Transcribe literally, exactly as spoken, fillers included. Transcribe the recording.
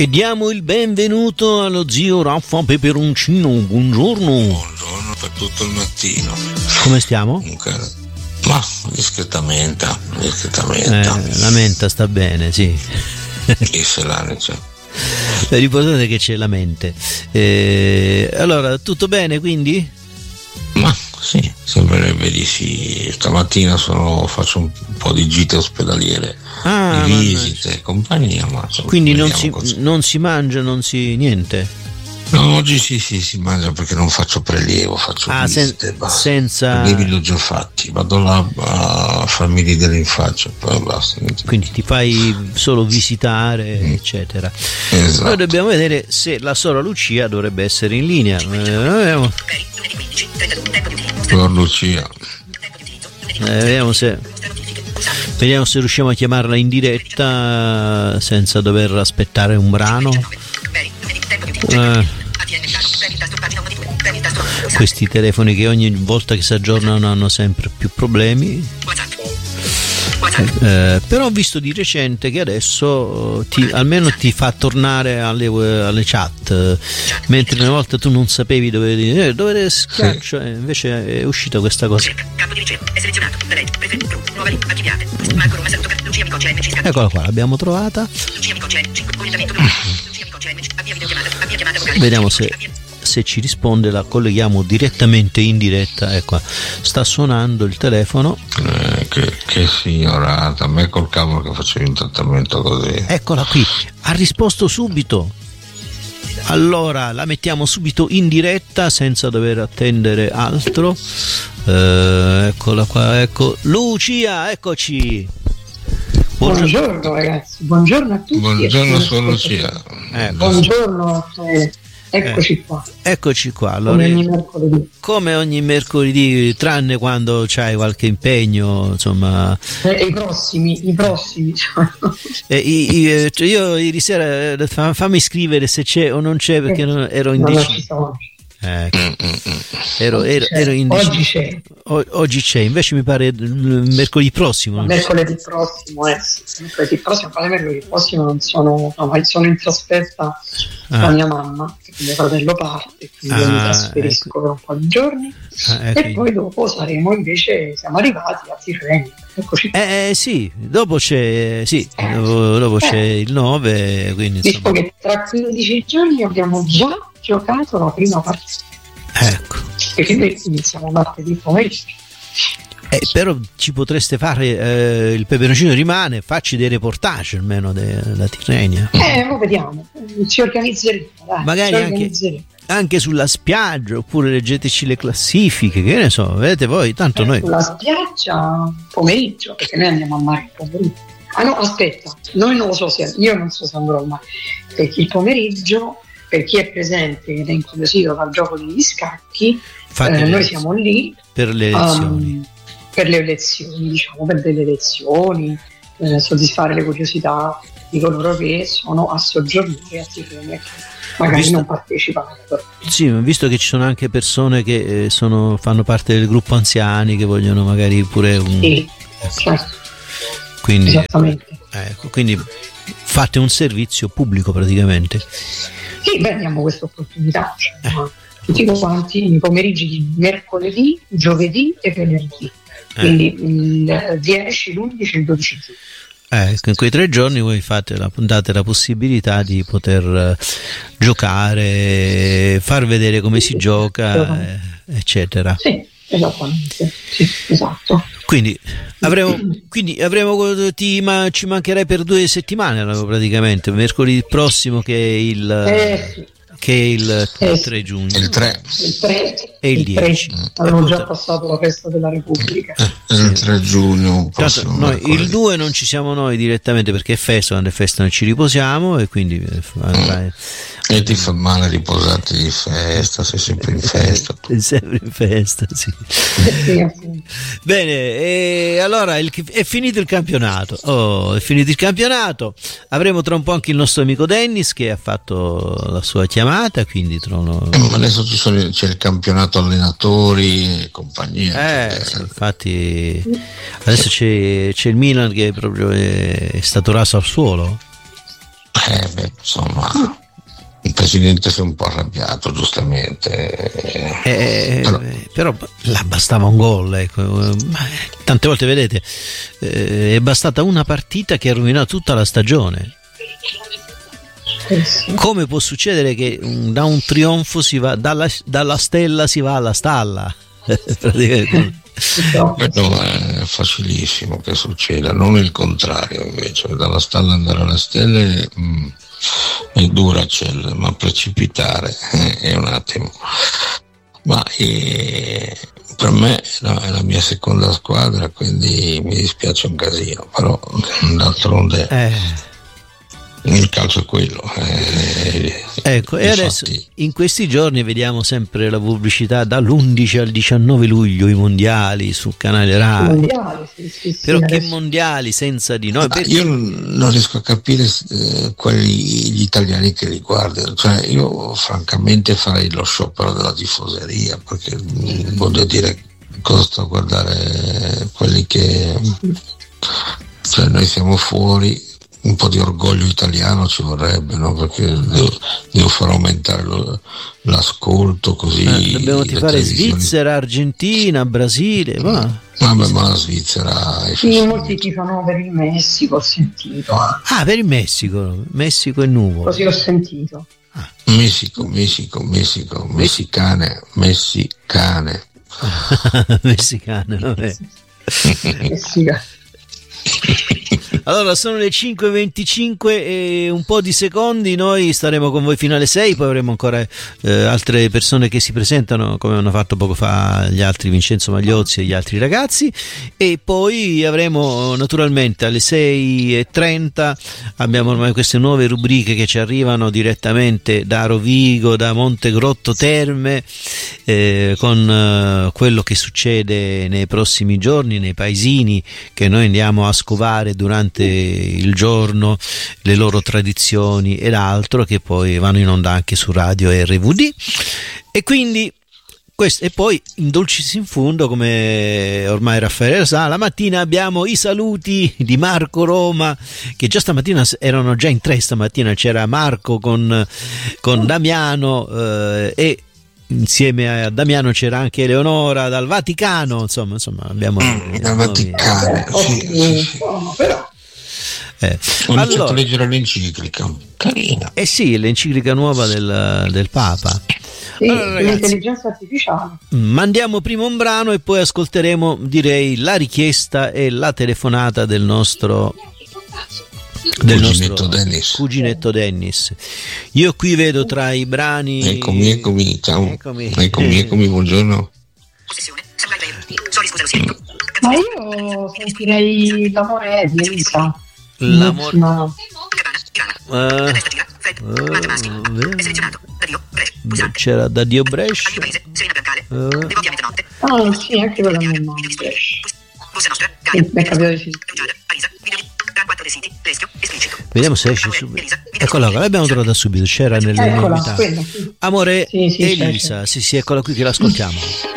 E diamo il benvenuto allo zio Raffa Peperoncino. Buongiorno. Buongiorno per tutto il mattino. Come stiamo? Comunque, ma discretamente, discretamente. Eh, la menta sta bene, sì. Chi se la ne c'è? L'importante è che c'è la mente. Eh, allora, tutto bene quindi? Ma sì, sembrerebbe di sì. Stamattina sono, faccio un po' di gite ospedaliere, ah, di visite e compagnia. Ma insomma, quindi non si, non si mangia, non si niente? No, oggi sì, sì, si mangia perché non faccio prelievo, faccio ah, visite. Sen- senza... prelievi li ho già fatti, vado là a farmi ridere in faccia, poi basta. Quindi ti fai solo visitare, mm. eccetera. Esatto. Noi dobbiamo vedere se la Sora Lucia dovrebbe essere in linea. Eh, vediamo. Sora Lucia. Eh, vediamo se vediamo se riusciamo a chiamarla in diretta senza dover aspettare un brano. Eh. Questi telefoni che ogni volta che si aggiornano hanno sempre più problemi. Eh, però ho visto di recente che adesso ti, almeno ti fa tornare alle, alle chat, mentre una volta tu non sapevi dove, eh, dove schiaccio, eh, invece è uscita questa cosa. Eccola qua, l'abbiamo trovata. Vediamo se se ci risponde, la colleghiamo direttamente in diretta. Ecco, sta suonando il telefono. Eh, che, che signorata, a me col cavolo che facevi un trattamento così. Eccola qui, ha risposto subito. Allora la mettiamo subito in diretta senza dover attendere altro. Eh, eccola qua, ecco Lucia, eccoci. Buongiorno, buongiorno ragazzi, buongiorno a tutti. Buongiorno sua Lucia. Eh, buongiorno. Eh. Eccoci qua. Eh, eccoci qua. Allora, come ogni mercoledì. Come ogni mercoledì, tranne quando c'hai qualche impegno, insomma. Eh, I prossimi, i prossimi. eh, i, i, cioè io ieri sera fammi scrivere se c'è o non c'è perché eh, ero indeciso. Ecco. Ero, ero, ero indeciso. Oggi c'è. O, oggi c'è, invece mi pare mercoledì prossimo. Mercoledì prossimo, eh sì. Mercoledì prossimo, mercoledì prossimo non sono, no, sono in trasferta ah. da mia mamma, perché mio fratello parte, quindi ah, mi trasferisco ecco. per un po' di giorni ah, ecco. E poi dopo saremo invece, siamo arrivati a Tirrenia. Eccoci. Eh, eh sì, dopo c'è, sì, eh, dopo, dopo eh. c'è il nove, quindi visto insomma... che tra quindici giorni abbiamo già giocato la prima partita. Ecco. E quindi iniziamo martedì pomeriggio. Eh, però ci potreste fare eh, il peperoncino rimane, facci dei reportage almeno da Tirrenia. Eh, lo vediamo, ci organizzeremo. Dai, magari ci anche, organizzeremo. anche sulla spiaggia, oppure leggeteci le classifiche, che ne so, vedete voi, tanto eh, noi. Sulla spiaggia pomeriggio, perché noi andiamo a mare il pomeriggio. Ah no, aspetta, noi non lo so se io non so se andrò al mare, perché il pomeriggio, per chi è presente ed è incuriosito dal gioco degli scacchi, eh, noi siamo lì per le elezioni. Um, per le elezioni, diciamo, per delle elezioni, eh, soddisfare le curiosità di coloro che sono a soggiornare a Tirrenia, che magari visto, non partecipano. Sì, visto che ci sono anche persone che eh, sono, fanno parte del gruppo anziani, che vogliono magari pure un... Sì, certo. Quindi, esattamente. Ecco, quindi fate un servizio pubblico praticamente. Sì, beh, abbiamo questa opportunità. Cioè, eh. Tutti quanti i pomeriggi di mercoledì, giovedì e venerdì. Quindi eh. il dieci, l'undici e il dodici giugno. Eh, in quei tre giorni voi fate la, date la possibilità di poter uh, giocare, far vedere come si gioca, eh, eccetera. Sì, esattamente. Sì, esatto. Quindi avremo, quindi avremo ti, ma, ci mancherai per due settimane praticamente, mercoledì prossimo che è il... Eh, sì. che è il eh, tre giugno, il tre, il tre e il, il dieci. Avevo già passato la festa della Repubblica. Eh, il tre giugno. Tanto, noi, il due non ci siamo noi direttamente perché è festa, quando è festa noi ci riposiamo e quindi andrai. Mm. E ti fa male riposarti di festa, sei sempre in festa. Sei sempre in festa, sì. Bene, e allora il, è finito il campionato. Oh, è finito il campionato. Avremo tra un po' anche il nostro amico Dennis che ha fatto la sua chiamata, quindi trono... eh, ma adesso ci sono, c'è il campionato allenatori e compagnia. Eh, sì, infatti adesso c'è, c'è il Milan che proprio è, è stato raso al suolo. Eh beh, insomma, il presidente si è un po' arrabbiato, giustamente. Eh, però, però là bastava un gol, ecco. Tante volte, vedete, eh, è bastata una partita che ha rovinato tutta la stagione. Come può succedere che da un trionfo si va dalla, dalla stella si va alla stalla? Praticamente. No, è facilissimo che succeda, non il contrario. Invece dalla stalla andare alle stelle mh, è dura, ma precipitare eh, è un attimo. Ma eh, per me è la, è la mia seconda squadra, quindi mi dispiace un casino, però d'altronde eh. il calcio è quello. Eh, ecco, e adesso in questi giorni vediamo sempre la pubblicità dall'undici al diciannove luglio, i mondiali sul canale Rai. Mondiali, sì, sì, però sì, che adesso... mondiali senza di noi? Ah, io non, non riesco a capire eh, quelli gli italiani che li guardano, cioè io francamente farei lo sciopero della tifoseria, perché mh, voglio dire, cosa sto a guardare quelli che cioè noi siamo fuori. Un po' di orgoglio italiano ci vorrebbe, no? Perché devo, devo far aumentare lo, l'ascolto, così eh, dobbiamo tifare Svizzera, Argentina, Brasile, ma vabbè, ma la Svizzera è sì, molti tifano per il Messico, ho sentito. Ah, per il Messico, Messico e nuvole. Così ho sentito. Ah. Messico, Messico, Messico, messicane, messicane. Messicane, vabbè. Messicane. Allora sono le cinque e venticinque e un po' di secondi, noi staremo con voi fino alle sei, poi avremo ancora eh, altre persone che si presentano, come hanno fatto poco fa gli altri, Vincenzo Magliozzi e gli altri ragazzi, e poi avremo naturalmente alle sei e trenta abbiamo ormai queste nuove rubriche che ci arrivano direttamente da Rovigo, da Montegrotto Terme, eh, con eh, quello che succede nei prossimi giorni nei paesini che noi andiamo a scovare durante il giorno, le loro tradizioni ed altro, che poi vanno in onda anche su Radio R V D. E quindi questo, e poi in dulcis in fundo, come ormai Raffaele sa, la mattina abbiamo i saluti di Marco Roma, che già stamattina erano già in tre, stamattina c'era Marco con, con Damiano eh, e insieme a Damiano c'era anche Eleonora dal Vaticano, insomma, insomma abbiamo mm, dal Vaticano, sì, sì, sì. Eh, ho iniziato allora, a leggere l'enciclica, carina. Eh sì, l'enciclica nuova del, del Papa. Sì, allora, ragazzi, l'intelligenza artificiale. Mandiamo prima un brano e poi ascolteremo, direi, la richiesta e la telefonata del nostro del cuginetto nostro Dennis. cuginetto Dennis. Io qui vedo tra i brani. Eccomi, eccomi, ciao. Eccomi, eccomi, eccomi buongiorno. Ma io sentirei l'amore di Elisa. L'amore. No. Uh, uh, c'era da Dio Brescia. Uh. Ah, sì, anche quella mia mamma. Sì, mi è capitato di Vediamo se esce subito. Eccola qua, l'abbiamo trovata subito. C'era nelle eccola, novità. Quella, sì. Amore sì, sì, Elisa, c'è, c'è. sì, sì, eccola qui che l'ascoltiamo.